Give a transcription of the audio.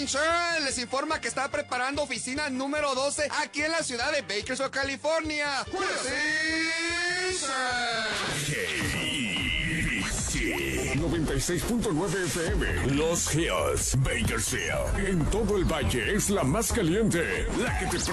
Insurance les informa que está preparando oficina número 12 aquí en la ciudad de Bakersfield, California. KBC 96.9 FM. Los Hills, Bakersfield. En todo el valle es la más caliente, la que te